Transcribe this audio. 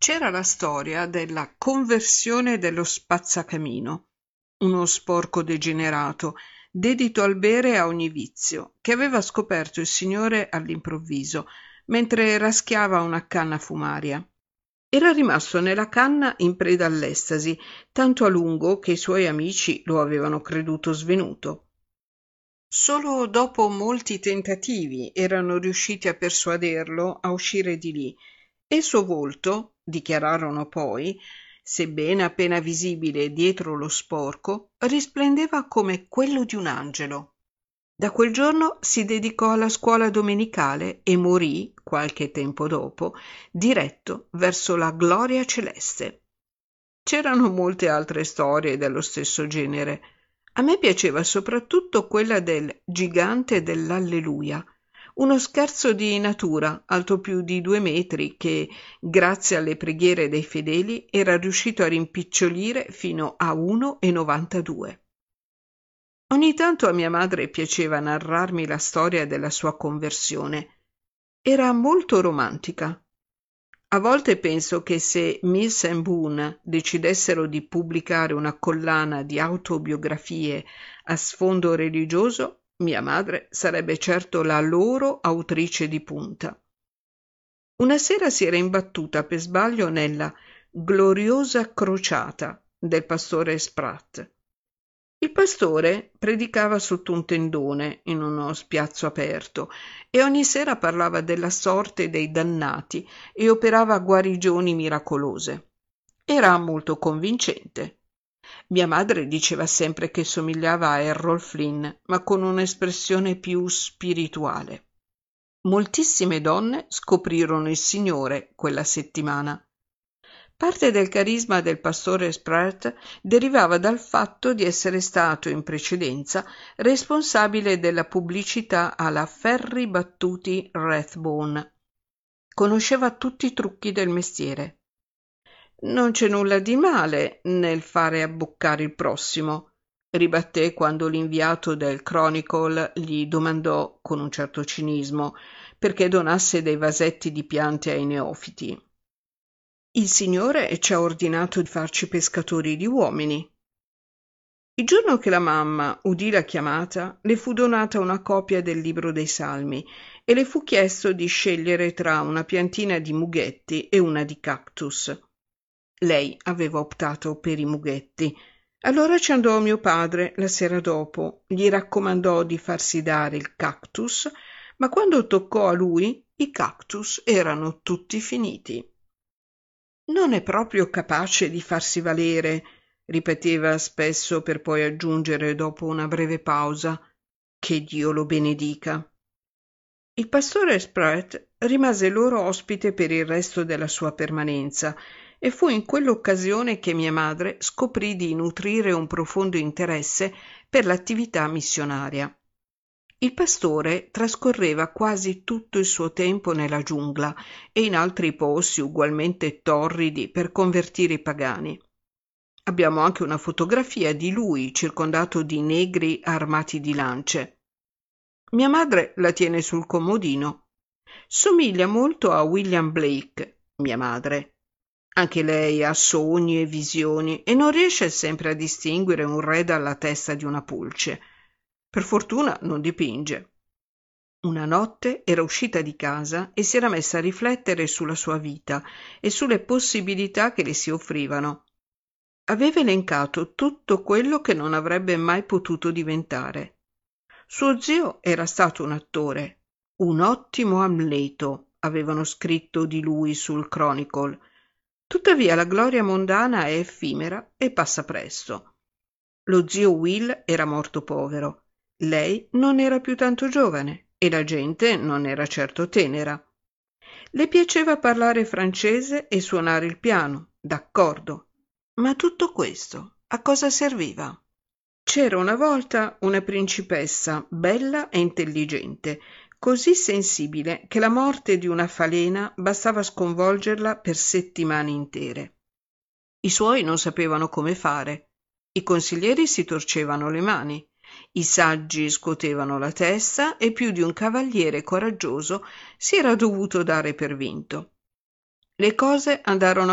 C'era la storia della conversione dello spazzacamino, uno sporco degenerato, dedito al bere e a ogni vizio, che aveva scoperto il signore all'improvviso, mentre raschiava una canna fumaria. Era rimasto nella canna in preda all'estasi, tanto a lungo che i suoi amici lo avevano creduto svenuto. Solo dopo molti tentativi erano riusciti a persuaderlo a uscire di lì, e il suo volto, dichiararono poi, sebbene appena visibile dietro lo sporco, risplendeva come quello di un angelo. Da quel giorno si dedicò alla scuola domenicale e morì, qualche tempo dopo, diretto verso la gloria celeste. C'erano molte altre storie dello stesso genere. A me piaceva soprattutto quella del gigante dell'Alleluia, uno scherzo di natura alto più di 2 metri che, grazie alle preghiere dei fedeli, era riuscito a rimpicciolire fino a 1,92. Ogni tanto a mia madre piaceva narrarmi la storia della sua conversione. Era molto romantica. A volte penso che se Mills and Boon decidessero di pubblicare una collana di autobiografie a sfondo religioso, mia madre sarebbe certo la loro autrice di punta. Una sera si era imbattuta per sbaglio nella gloriosa crociata del pastore Spratt. Il pastore predicava sotto un tendone in uno spiazzo aperto e ogni sera parlava della sorte dei dannati e operava guarigioni miracolose. Era molto convincente. Mia madre diceva sempre che somigliava a Errol Flynn, ma con un'espressione più spirituale. Moltissime donne scoprirono il Signore quella settimana. Parte del carisma del pastore Spratt derivava dal fatto di essere stato in precedenza responsabile della pubblicità alla Ferri Battuti Rathbone. Conosceva tutti i trucchi del mestiere. Non c'è nulla di male nel fare abboccare il prossimo, ribatté quando l'inviato del Chronicle gli domandò con un certo cinismo perché donasse dei vasetti di piante ai neofiti. Il Signore ci ha ordinato di farci pescatori di uomini. Il giorno che la mamma udì la chiamata, le fu donata una copia del libro dei Salmi e le fu chiesto di scegliere tra una piantina di mughetti e una di cactus. Lei aveva optato per i mughetti. Allora ci andò mio padre la sera dopo, gli raccomandò di farsi dare il cactus, ma quando toccò a lui i cactus erano tutti finiti. Non è proprio capace di farsi valere, ripeteva spesso per poi aggiungere dopo una breve pausa, che Dio lo benedica. Il pastore Spratt rimase loro ospite per il resto della sua permanenza e fu in quell'occasione che mia madre scoprì di nutrire un profondo interesse per l'attività missionaria. Il pastore trascorreva quasi tutto il suo tempo nella giungla e in altri posti ugualmente torridi per convertire i pagani. Abbiamo anche una fotografia di lui circondato di negri armati di lance. Mia madre la tiene sul comodino. Somiglia molto a William Blake, mia madre. Anche lei ha sogni e visioni e non riesce sempre a distinguere un re dalla testa di una pulce. Per fortuna non dipinge. Una notte era uscita di casa e si era messa a riflettere sulla sua vita e sulle possibilità che le si offrivano. Aveva elencato tutto quello che non avrebbe mai potuto diventare. Suo zio era stato un attore, un ottimo Amleto, avevano scritto di lui sul Chronicle. Tuttavia la gloria mondana è effimera e passa presto. Lo zio Will era morto povero. Lei non era più tanto giovane e la gente non era certo tenera. Le piaceva parlare francese e suonare il piano, d'accordo. Ma tutto questo a cosa serviva? C'era una volta una principessa bella e intelligente, così sensibile che la morte di una falena bastava sconvolgerla per settimane intere. I suoi non sapevano come fare. I consiglieri si torcevano le mani. I saggi scuotevano la testa e più di un cavaliere coraggioso si era dovuto dare per vinto. Le cose andarono